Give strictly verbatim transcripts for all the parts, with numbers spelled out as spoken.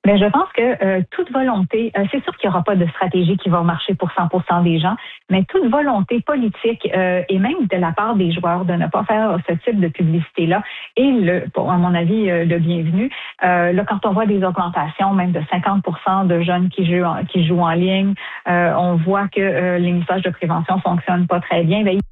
Mais je pense que euh, toute volonté, euh, c'est sûr qu'il n'y aura pas de stratégie qui va marcher pour cent pour cent des gens, mais toute volonté politique euh, et même de la part des joueurs de ne pas faire ce type de publicité-là est, le, pour, à mon avis, euh, le bienvenu. Euh, là, quand on voit des augmentations, même de cinquante pour cent de jeunes qui jouent en, qui jouent en ligne, euh, on voit que euh, les messages de prévention fonctionnent pas très bien. Bien,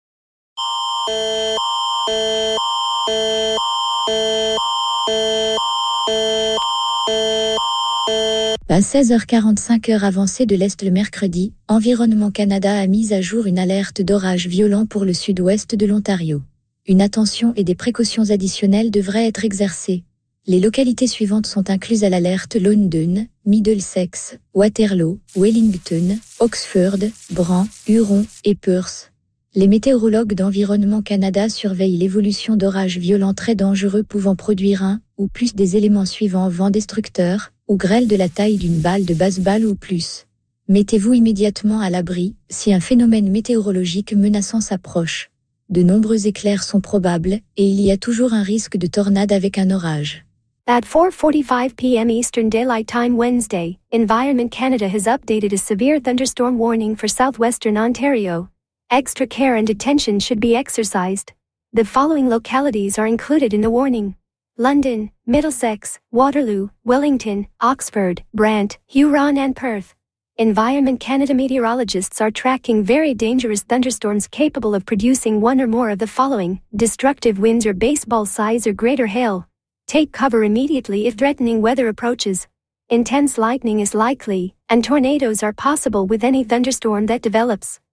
À seize heures quarante-cinq heure avancée de l'Est le mercredi, Environnement Canada a mis à jour une alerte d'orage violent pour le sud-ouest de l'Ontario. Une attention et des précautions additionnelles devraient être exercées. Les localités suivantes sont incluses à l'alerte: London, Middlesex, Waterloo, Wellington, Oxford, Bran, Huron et Perth. Les météorologues d'Environnement Canada surveillent l'évolution d'orages violents très dangereux pouvant produire un ou plus des éléments suivants: vent destructeur ou grêle de la taille d'une balle de baseball ou plus. Mettez-vous immédiatement à l'abri si un phénomène météorologique menaçant s'approche. De nombreux éclairs sont probables et il y a toujours un risque de tornade avec un orage. At four forty-five p m Eastern Daylight Time Wednesday, Environment Canada has updated a severe thunderstorm warning for southwestern Ontario. Extra care and attention should be exercised. The following localities are included in the warning: London, Middlesex, Waterloo, Wellington, Oxford, Brant, Huron and Perth. Environment Canada meteorologists are tracking very dangerous thunderstorms capable of producing one or more of the following: destructive winds or baseball size or greater hail. Take cover immediately if threatening weather approaches. Intense lightning is likely, and tornadoes are possible with any thunderstorm that develops.